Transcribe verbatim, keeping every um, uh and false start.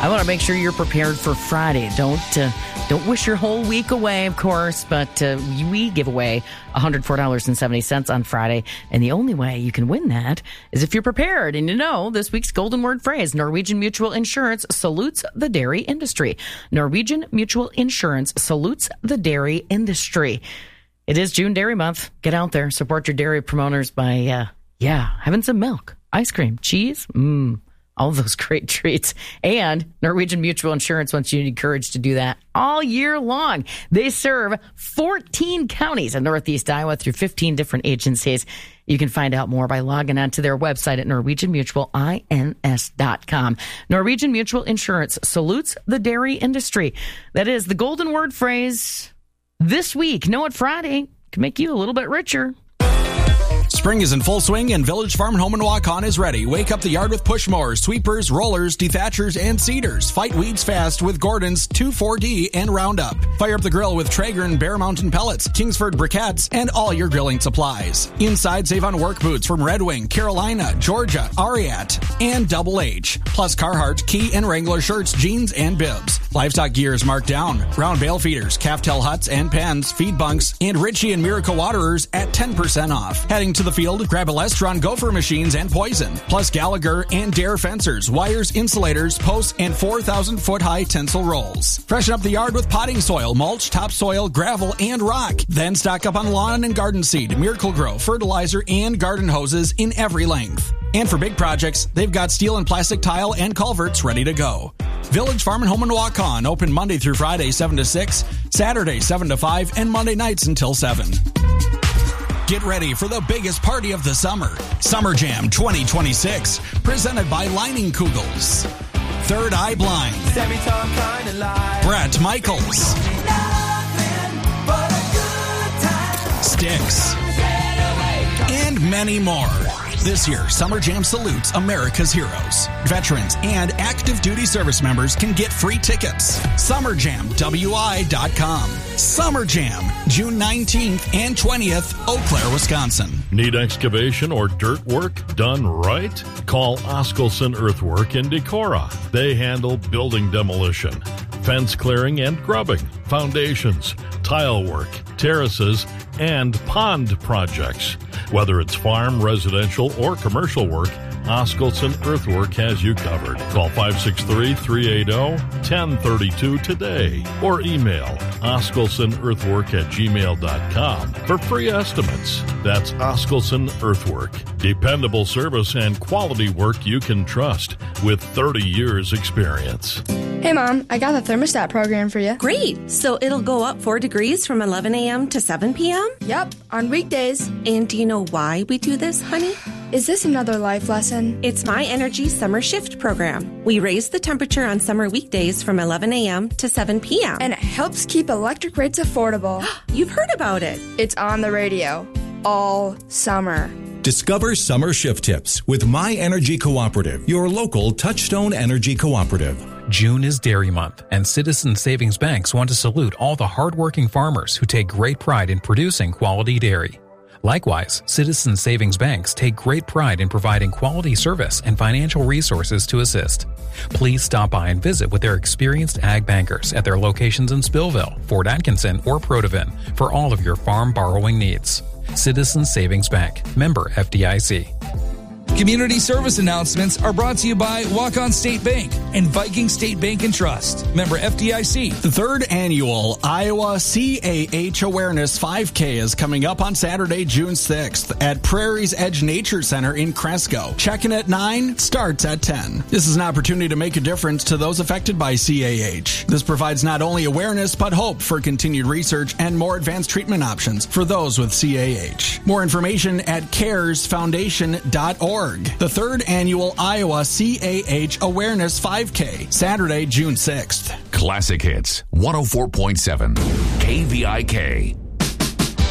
I want to make sure you're prepared for Friday. Don't uh, don't wish your whole week away, of course, but uh, we give away one hundred four dollars and seventy cents on Friday, and the only way you can win that is if you're prepared. And you know, this week's golden word phrase, Norwegian Mutual Insurance salutes the dairy industry. Norwegian Mutual Insurance salutes the dairy industry. It is June Dairy Month. Get out there, support your dairy promoters by, uh, yeah, having some milk, ice cream, cheese, mmm. All those great treats. And Norwegian Mutual Insurance wants you encouraged to do that all year long. They serve fourteen counties in Northeast Iowa through fifteen different agencies. You can find out more by logging on to their website at norwegian mutual ins dot com. Norwegian Mutual Insurance salutes the dairy industry. That is the golden word phrase this week. Know It Friday can make you a little bit richer. Spring is in full swing and Village Farm and Home in Waukon is ready. Wake up the yard with push mowers, sweepers, rollers, dethatchers, and seeders. Fight weeds fast with Gordon's two four D and Roundup. Fire up the grill with Traeger and Bear Mountain pellets, Kingsford briquettes, and all your grilling supplies. Inside, save on work boots from Red Wing, Carolina, Georgia, Ariat, and Double H. Plus Carhartt, Key, and Wrangler shirts, jeans, and bibs. Livestock gear is marked down. Round bale feeders, calf tail huts and pens, feed bunks, and Ritchie and Miracle Waterers at ten percent off. Heading to the field, grab Elestron gopher machines and Poison, plus Gallagher and Dare fencers, wires, insulators, posts, and four thousand foot high tensile rolls. Freshen up the yard with potting soil, mulch, topsoil, gravel, and rock. Then stock up on lawn and garden seed, Miracle Grow, fertilizer, and garden hoses in every length. And for big projects, they've got steel and plastic tile and culverts ready to go. Village Farm and Home in Waukon, open Monday through Friday, seven to six, Saturday, seven to five, and Monday nights until seven. Get ready for the biggest party of the summer. Summer Jam twenty twenty-six, presented by Lining Kugels. Third Eye Blind. Brett Michaels. Styx. And many more. This year, Summer Jam salutes America's heroes. Veterans and active duty service members can get free tickets. summer jam w i dot com. Summer Jam, June nineteenth and twentieth, Eau Claire, Wisconsin. Need excavation or dirt work done right? Call Oskelson Earthwork in Decorah. They handle building demolition, fence clearing and grubbing, foundations, tile work, terraces, and pond projects. Whether it's farm, residential, or commercial work, Oskelson Earthwork has you covered. Call five six three, three eight zero, one zero three two today or email oskelsonearthwork at gmail dot com for free estimates. That's Oskelson Earthwork. Dependable service and quality work you can trust with thirty years experience. Hey, Mom, I got the thermostat program for you. Great. So it'll go up four degrees from eleven a.m. to seven p.m.? Yep, on weekdays. And do you know why we do this, honey? Is this another life lesson? It's My Energy Summer Shift program. We raise the temperature on summer weekdays from eleven a.m. to seven p.m. And it helps keep electric rates affordable. You've heard about it. It's on the radio all summer. Discover summer shift tips with My Energy Cooperative, your local Touchstone Energy Cooperative. June is Dairy Month, and Citizens Savings Banks want to salute all the hardworking farmers who take great pride in producing quality dairy. Likewise, Citizens Savings Banks take great pride in providing quality service and financial resources to assist. Please stop by and visit with their experienced ag bankers at their locations in Spillville, Fort Atkinson, or Protivin for all of your farm borrowing needs. Citizens Savings Bank, member F D I C. Community service announcements are brought to you by Waukon State Bank and Viking State Bank and Trust. Member F D I C. The third annual Iowa C A H Awareness five K is coming up on Saturday, June sixth at Prairie's Edge Nature Center in Cresco. Check-in at nine, starts at ten. This is an opportunity to make a difference to those affected by C A H. This provides not only awareness, but hope for continued research and more advanced treatment options for those with C A H. More information at cares foundation dot org. The third annual Iowa C A H Awareness five K, Saturday, June sixth. Classic Hits, one oh four point seven, K V I K.